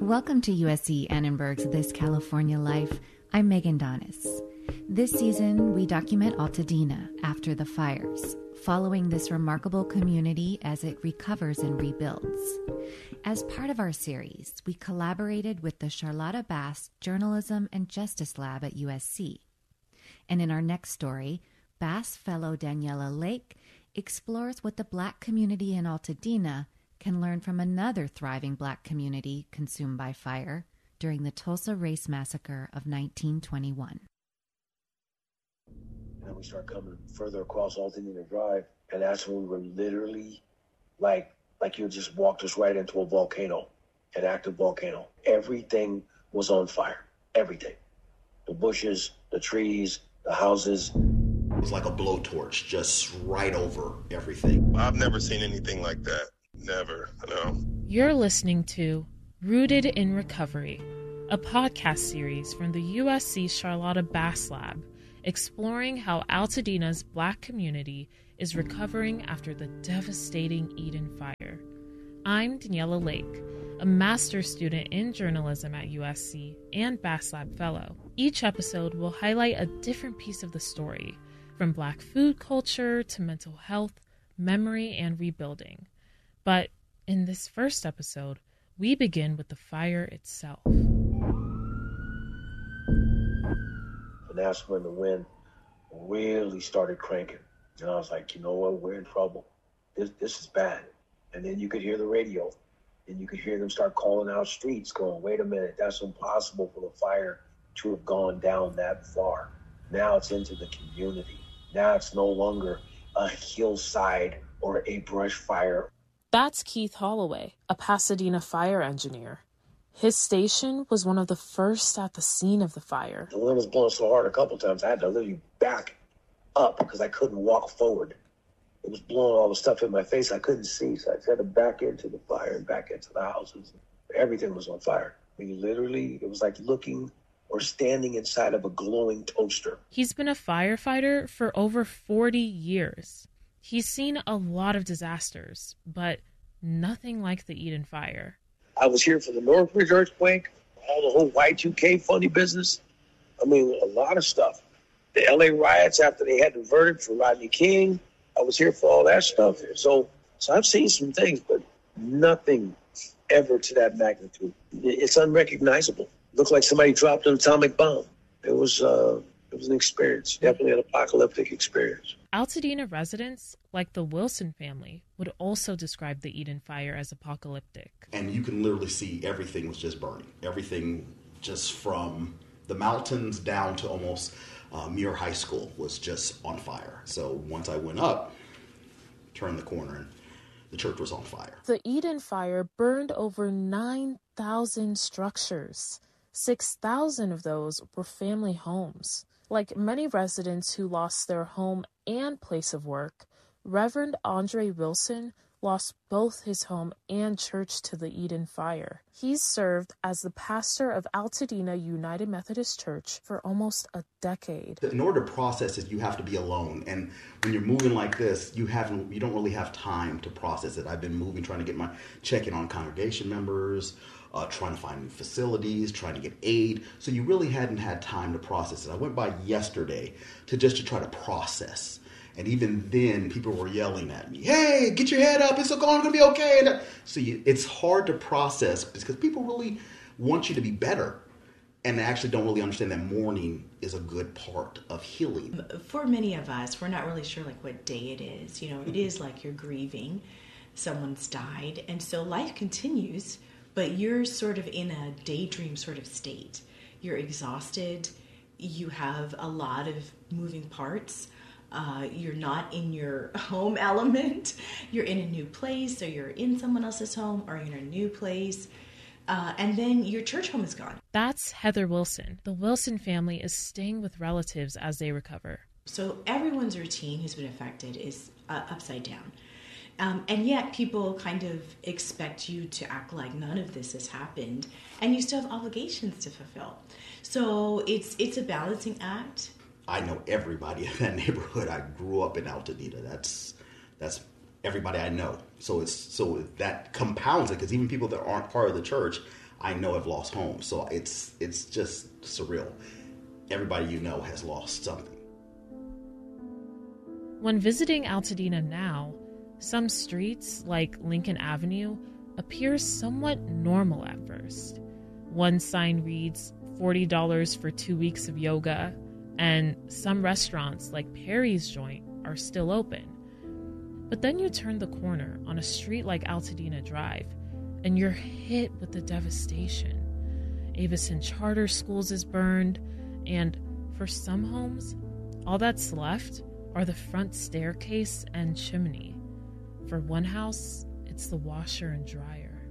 Welcome to USC Annenberg's This California Life. I'm Megan Donis. This season, we document Altadena after the fires, following this remarkable community as it recovers and rebuilds. As part of our series, we collaborated with the Charlotta Bass Journalism and Justice Lab at USC. And in our next story, Bass fellow Daniela Lake explores what the Black community in Altadena can learn from another thriving Black community consumed by fire during the Tulsa Race Massacre of 1921. And then we start coming further across Altadena Drive, and that's when we were literally like you just walked us right into a volcano, an active volcano. Everything was on fire. Everything. The bushes, the trees, the houses. It was like a blowtorch just right over everything. I've never seen anything like that. Never, no. You're listening to Rooted in Recovery, a podcast series from the USC Charlotta Bass Lab, exploring how Altadena's Black community is recovering after the devastating Eden Fire. I'm Daniela Lake, a master's student in journalism at USC and Bass Lab fellow. Each episode will highlight a different piece of the story, from Black food culture to mental health, memory, and rebuilding. But in this first episode, we begin with the fire itself. And that's when the wind really started cranking. And I was like, you know what, we're in trouble. This is bad. And then you could hear the radio, and you could hear them start calling out streets, going, wait a minute, that's impossible for the fire to have gone down that far. Now it's into the community. Now it's no longer a hillside or a brush fire. That's Keith Holloway, a Pasadena fire engineer. His station was one of the first at the scene of the fire. The wind was blowing so hard a couple times, I had to literally back up because I couldn't walk forward. It was blowing all the stuff in my face I couldn't see, so I had to back into the fire and back into the houses. Everything was on fire. I mean, literally, it was like looking or standing inside of a glowing toaster. He's been a firefighter for over 40 years. He's seen a lot of disasters, but nothing like the Eden Fire. I was here for the Northridge earthquake, all the whole Y2K funny business. I mean, a lot of stuff. The LA riots after they had the verdict for Rodney King. I was here for all that stuff. So I've seen some things, but nothing ever to that magnitude. It's unrecognizable. Looked like somebody dropped an atomic bomb. It was an experience, definitely an apocalyptic experience. Altadena residents, like the Wilson family, would also describe the Eden Fire as apocalyptic. And you can literally see everything was just burning. Everything just from the mountains down to almost Muir High School was just on fire. So once I went up, turned the corner, and the church was on fire. The Eden Fire burned over 9,000 structures. 6,000 of those were family homes. Like many residents who lost their home and place of work, Reverend Andre Wilson lost both his home and church to the Eden Fire. He's served as the pastor of Altadena United Methodist Church for almost a decade. In order to process it, you have to be alone. And when you're moving like this, you don't really have time to process it. I've been moving, trying to get my check-in on congregation members, trying to find new facilities, trying to get aid. So you really hadn't had time to process it. I went by yesterday to try to process. And even then, people were yelling at me, hey, get your head up, it's going to be okay. So it's hard to process because people really want you to be better. And they actually don't really understand that mourning is a good part of healing. For many of us, we're not really sure what day it is. It is like you're grieving. Someone's died. And so life continues, but you're sort of in a daydream sort of state. You're exhausted. You have a lot of moving parts. You're not in your home element. You're in a new place, or you're in someone else's home, or you're in a new place. And then your church home is gone. That's Heather Wilson. The Wilson family is staying with relatives as they recover. So everyone's routine who's been affected is upside down. And yet people kind of expect you to act like none of this has happened, and you still have obligations to fulfill. So it's a balancing act. I know everybody in that neighborhood. I grew up in Altadena. That's everybody I know. So that compounds it, because even people that aren't part of the church, I know have lost homes. So it's just surreal. Everybody you know has lost something. When visiting Altadena now, some streets, like Lincoln Avenue, appear somewhat normal at first. One sign reads $40 for 2 weeks of yoga, and some restaurants, like Perry's Joint, are still open. But then you turn the corner on a street like Altadena Drive, and you're hit with the devastation. Avison Charter Schools is burned, and for some homes, all that's left are the front staircase and chimney. For one house, it's the washer and dryer.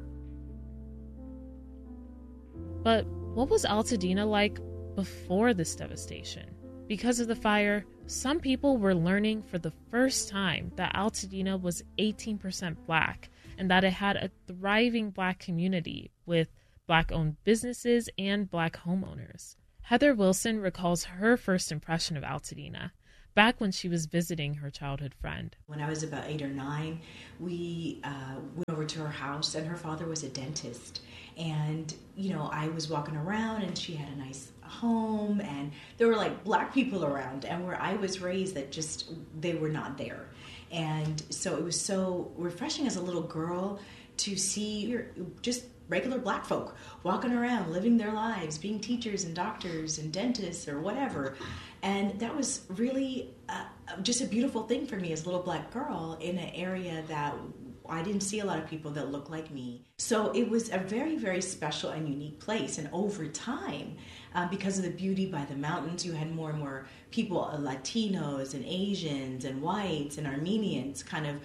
But what was Altadena like before this devastation? Because of the fire, some people were learning for the first time that Altadena was 18% Black and that it had a thriving Black community with Black-owned businesses and Black homeowners. Heather Wilson recalls her first impression of Altadena back when she was visiting her childhood friend. When I was about 8 or 9, we went over to her house, and her father was a dentist. And, I was walking around, and she had a nice home, and there were like Black people around, and where I was raised, that just, they were not there. And so it was so refreshing as a little girl to see just regular Black folk walking around, living their lives, being teachers and doctors and dentists or whatever. And that was really just a beautiful thing for me as a little Black girl in an area that I didn't see a lot of people that looked like me. So it was a very, very special and unique place. And over time, because of the beauty by the mountains, you had more and more people, Latinos and Asians and whites and Armenians kind of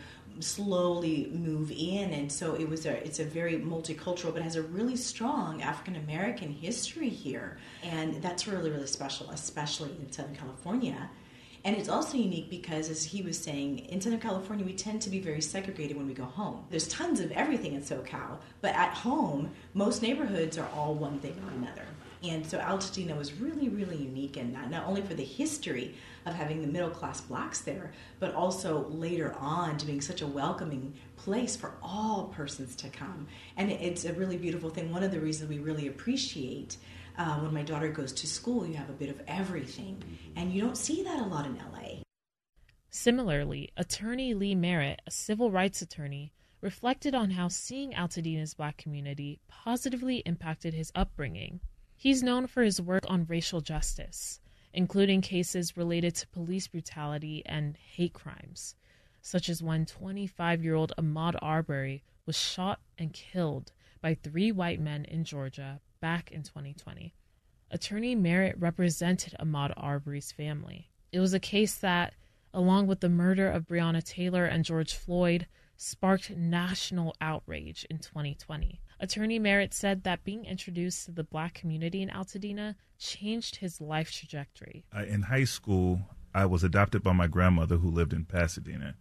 slowly move in. And so it's a very multicultural, but has a really strong African-American history here. And that's really, really special, especially in Southern California. And it's also unique because, as he was saying, in Southern California, we tend to be very segregated when we go home. There's tons of everything in SoCal, but at home, most neighborhoods are all one thing or another. And so Altadena was really, really unique in that, not only for the history of having the middle-class Blacks there, but also later on to being such a welcoming place for all persons to come. And it's a really beautiful thing. One of the reasons we really appreciate when my daughter goes to school, you have a bit of everything. And you don't see that a lot in LA. Similarly, attorney Lee Merritt, a civil rights attorney, reflected on how seeing Altadena's Black community positively impacted his upbringing. He's known for his work on racial justice, including cases related to police brutality and hate crimes, such as when 25-year-old Ahmaud Arbery was shot and killed by 3 white men in Georgia back in 2020. Attorney Merritt represented Ahmaud Arbery's family. It was a case that, along with the murder of Breonna Taylor and George Floyd, sparked national outrage in 2020. Attorney Merritt said that being introduced to the Black community in Altadena changed his life trajectory. In high school, I was adopted by my grandmother who lived in Pasadena.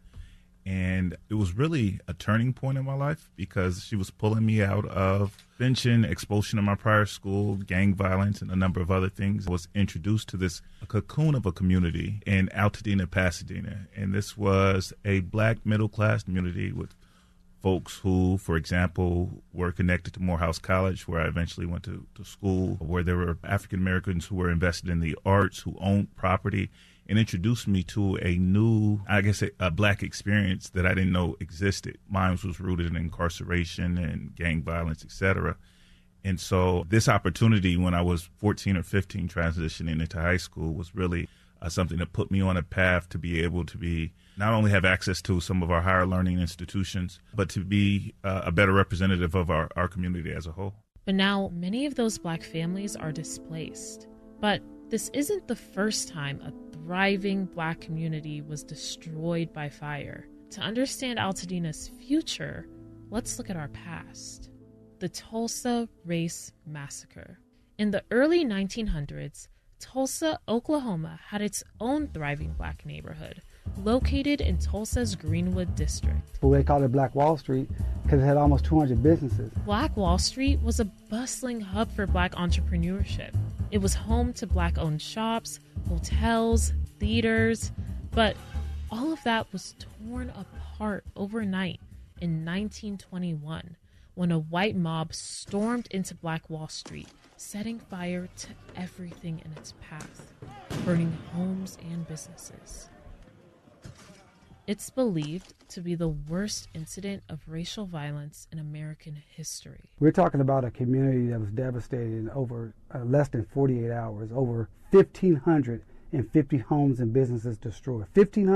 And it was really a turning point in my life because she was pulling me out of suspension, expulsion in my prior school, gang violence, and a number of other things. I was introduced to this cocoon of a community in Altadena, Pasadena. And this was a Black middle-class community with folks who, for example, were connected to Morehouse College, where I eventually went to school, where there were African Americans who were invested in the arts, who owned property, and introduced me to a new, a Black experience that I didn't know existed. Mine was rooted in incarceration and gang violence, etc. And so this opportunity when I was 14 or 15 transitioning into high school was really something that put me on a path to be able to be not only have access to some of our higher learning institutions, but to be a better representative of our community as a whole. But now many of those Black families are displaced. But this isn't the first time a thriving Black community was destroyed by fire. To understand Altadena's future, let's look at our past. The Tulsa Race Massacre. In the early 1900s, Tulsa, Oklahoma had its own thriving Black neighborhood, located in Tulsa's Greenwood district. They called it Black Wall Street because it had almost 200 businesses. Black Wall Street was a bustling hub for Black entrepreneurship. It was home to Black-owned shops, hotels, theaters, but All of that was torn apart overnight in 1921 when a white mob stormed into Black Wall Street, setting fire to everything in its path, burning homes and businesses. It's believed to be the worst incident of racial violence in American history. We're talking about a community that was devastated in over less than 48 hours, over 1,550 homes and businesses destroyed.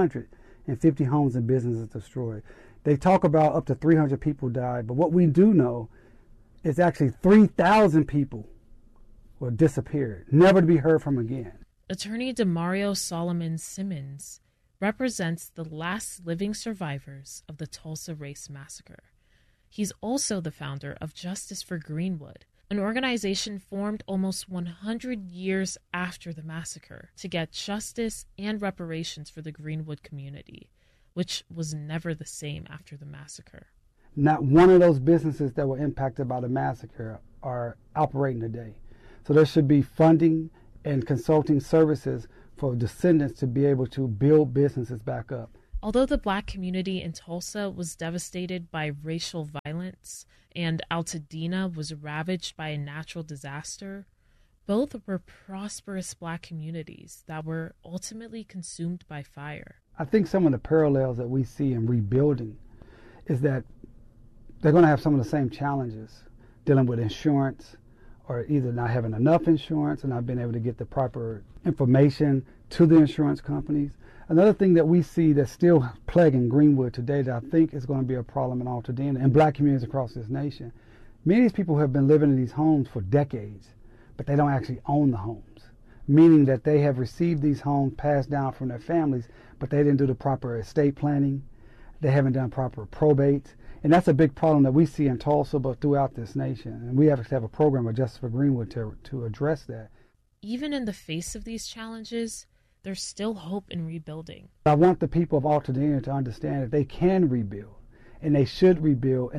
1,550 homes and businesses destroyed. They talk about up to 300 people died, but what we do know is actually 3,000 people were disappeared, never to be heard from again. Attorney Demario Solomon Simmons represents the last living survivors of the Tulsa Race Massacre. He's also the founder of Justice for Greenwood, an organization formed almost 100 years after the massacre to get justice and reparations for the Greenwood community, which was never the same after the massacre. Not one of those businesses that were impacted by the massacre are operating today. So there should be funding and consulting services for descendants to be able to build businesses back up. Although the Black community in Tulsa was devastated by racial violence and Altadena was ravaged by a natural disaster, both were prosperous Black communities that were ultimately consumed by fire. I think some of the parallels that we see in rebuilding is that they're going to have some of the same challenges dealing with insurance, or either not having enough insurance and not being able to get the proper information to the insurance companies. Another thing that we see that's still plaguing Greenwood today that I think is going to be a problem in Altadena and Black communities across this nation, many of these people have been living in these homes for decades, but they don't actually own the homes, meaning that they have received these homes passed down from their families, but they didn't do the proper estate planning, they haven't done proper probate. And that's a big problem that we see in Tulsa, but throughout this nation. And we have to have a program of Justice for Greenwood to address that. Even in the face of these challenges, there's still hope in rebuilding. I want the people of Altadena to understand that they can rebuild, and they should rebuild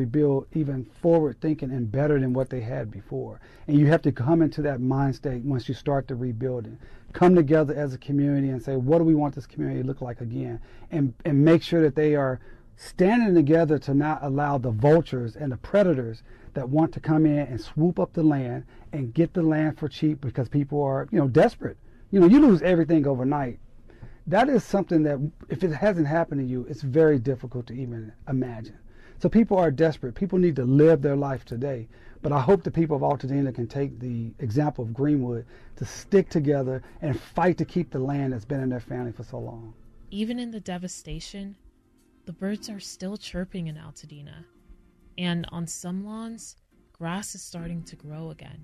even forward thinking and better than what they had before. And you have to come into that mind state once you start the rebuilding. Come together as a community and say, what do we want this community to look like again? And make sure that they are standing together to not allow the vultures and the predators that want to come in and swoop up the land and get the land for cheap because people are, desperate. You lose everything overnight. That is something that, if it hasn't happened to you, it's very difficult to even imagine. So people are desperate. People need to live their life today. But I hope the people of Altadena can take the example of Greenwood to stick together and fight to keep the land that's been in their family for so long. Even in the devastation, the birds are still chirping in Altadena, and on some lawns, grass is starting to grow again.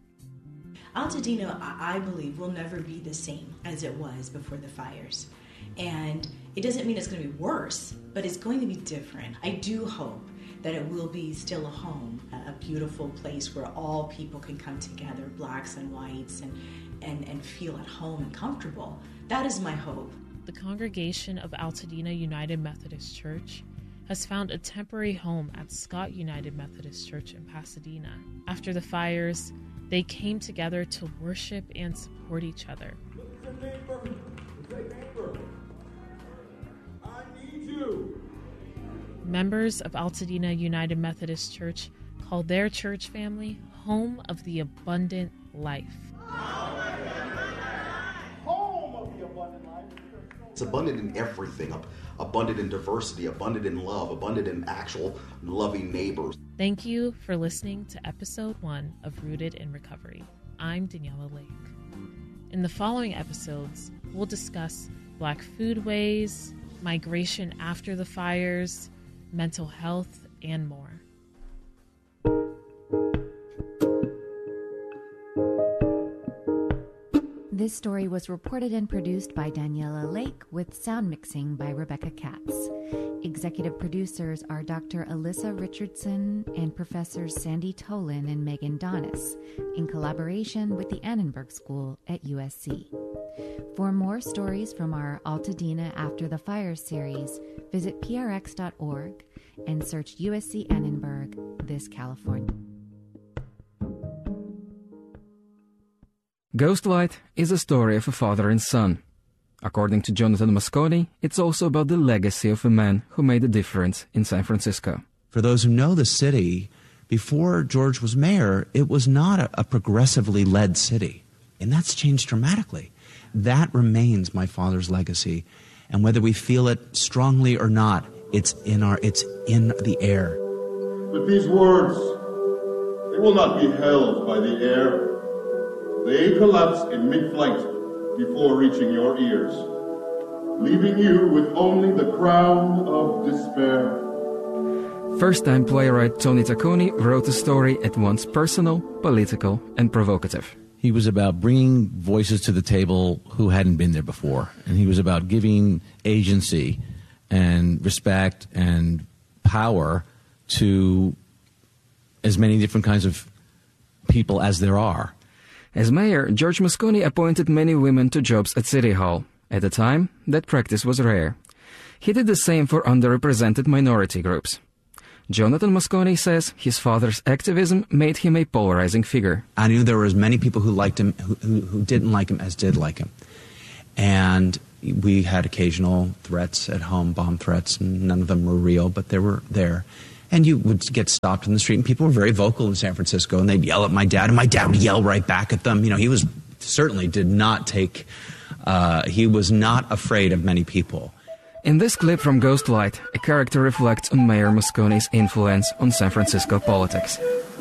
Altadena, I believe, will never be the same as it was before the fires. And it doesn't mean it's going to be worse, but it's going to be different. I do hope that it will be still a home, a beautiful place where all people can come together, blacks and whites, and feel at home and comfortable. That is my hope. The congregation of Altadena United Methodist Church has found a temporary home at Scott United Methodist Church in Pasadena. After the fires, they came together to worship and support each other. I need you. Members of Altadena United Methodist Church call their church family Home of the Abundant Life. It's abundant in everything, abundant in diversity, abundant in love, abundant in actual loving neighbors. Thank you for listening to episode 1 of Rooted in Recovery. I'm Daniela Lake. In the following episodes, we'll discuss Black foodways, migration after the fires, mental health, and more. This story was reported and produced by Daniela Lake with sound mixing by Rebecca Katz. Executive producers are Dr. Alyssa Richardson and Professors Sandy Tolan and Megan Donis, in collaboration with the Annenberg School at USC. For more stories from our Altadena After the Fires series, visit prx.org and search USC Annenberg, This California. Ghostlight is a story of a father and son. According to Jonathan Mosconi, it's also about the legacy of a man who made a difference in San Francisco. For those who know the city, before George was mayor, it was not a progressively led city. And that's changed dramatically. That remains my father's legacy. And whether we feel it strongly or not, it's in the air. But these words, they will not be held by the air. They collapse in mid-flight before reaching your ears, leaving you with only the crown of despair. First-time playwright Tony Taccone wrote a story at once personal, political, and provocative. He was about bringing voices to the table who hadn't been there before. And he was about giving agency and respect and power to as many different kinds of people as there are. As mayor, George Mosconi appointed many women to jobs at City Hall. At the time, that practice was rare. He did the same for underrepresented minority groups. Jonathan Mosconi says his father's activism made him a polarizing figure. I knew there were as many people who liked him, who didn't like him, as did like him. And we had occasional threats at home, bomb threats, and none of them were real, but they were there. And you would get stopped in the street, and people were very vocal in San Francisco, and they'd yell at my dad, and my dad would yell right back at them. You know, he was certainly did not take, he was not afraid of many people. In this clip from Ghostlight, a character reflects on Mayor Mosconi's influence on San Francisco politics.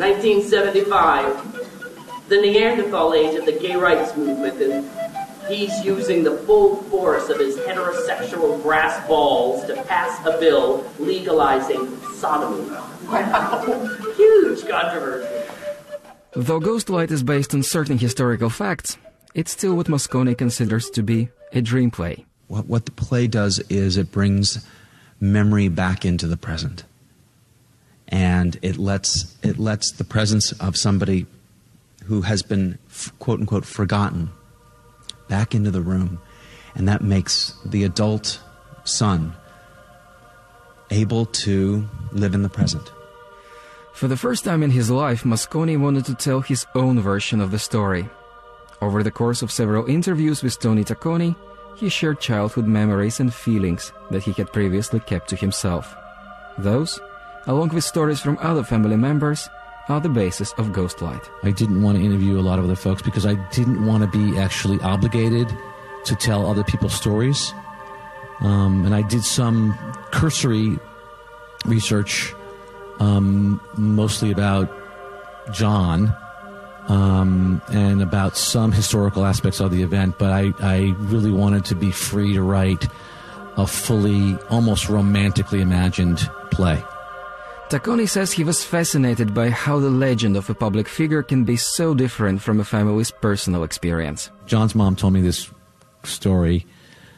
1975, the Neanderthal age of the gay rights movement, and he's using the full force of his heterosexual brass balls to pass a bill legalizing sodomy. Wow. Huge controversy. Though Ghostlight is based on certain historical facts, it's still what Mosconi considers to be a dream play. What the play does is it brings memory back into the present. And it lets the presence of somebody who has been, quote-unquote, forgotten back into the room. And that makes the adult son able to live in the present. For the first time in his life, Mosconi wanted to tell his own version of the story. Over the course of several interviews with Tony Taccone, he shared childhood memories and feelings that he had previously kept to himself. Those, along with stories from other family members, are the basis of Ghostlight. I didn't want to interview a lot of other folks because I didn't want to be actually obligated to tell other people's stories. And I did some cursory research, mostly about John, and about some historical aspects of the event, but I really wanted to be free to write a fully, almost romantically imagined play. Taccone says he was fascinated by how the legend of a public figure can be so different from a family's personal experience. John's mom told me this story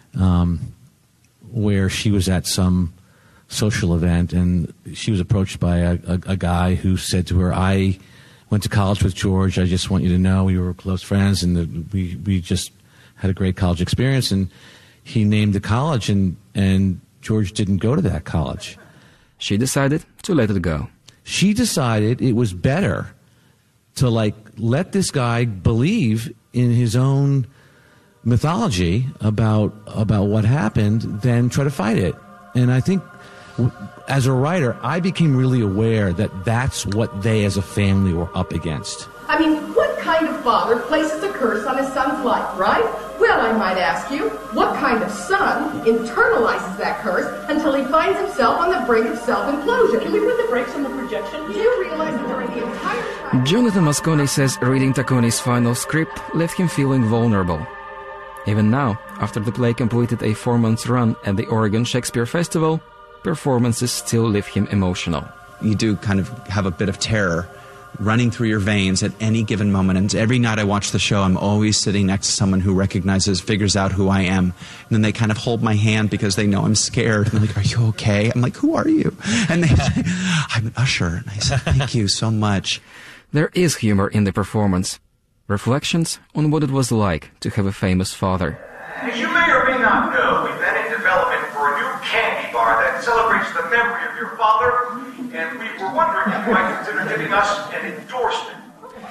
where she was at some social event and she was approached by a guy who said to her, "I went to college with George. I just want you to know we were close friends, and we just had a great college experience." And he named the college, and George didn't go to that college. She decided to let it go. She decided it was better to let this guy believe in his own mythology about what happened than try to fight it. And I think as a writer, I became really aware that that's what they as a family were up against. I mean, what kind of father places a curse on his son's life, right? Well, I might ask you, what kind of son internalizes that curse until he finds himself on the brink of self-implosion? Can we put the brakes on the projection? Do you realize that during the entire time... Jonathan Mosconi says reading Taccone's final script left him feeling vulnerable. Even now, after the play completed a 4-month run at the Oregon Shakespeare Festival, performances still leave him emotional. You do kind of have a bit of terror running through your veins at any given moment. And every night I watch the show, I'm always sitting next to someone who figures out who I am. And then they kind of hold my hand because they know I'm scared. And they're like, "Are you okay?" I'm like, "Who are you?" And they say, "I'm an usher." And I said, "Thank you so much." There is humor in the performance. Reflections on what it was like to have a famous father. As you may or may not know, we've been in development for a new candy bar that celebrates the memory of your father, and we were wondering if you might consider giving us an endorsement.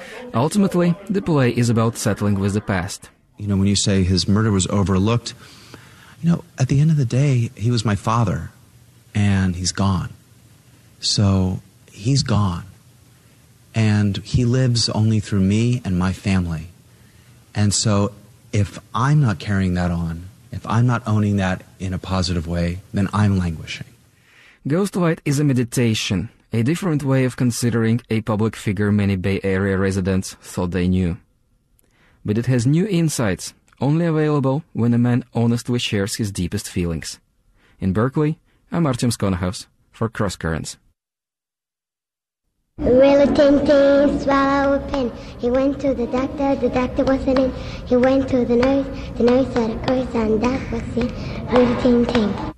Ultimately, the play is about settling with the past. You know, when you say his murder was overlooked, At the end of the day, he was my father, and he's gone. So he's gone. And he lives only through me and my family. And so if I'm not carrying that on, if I'm not owning that in a positive way, then I'm languishing. Ghostlight is a meditation, a different way of considering a public figure many Bay Area residents thought they knew. But it has new insights, only available when a man honestly shares his deepest feelings. In Berkeley, I'm Artem Skonahaus for Cross Currents. Really Tintin swallow a pin. He went to the doctor wasn't in. He went to the nurse had a curse, and that was it. Really Tintin.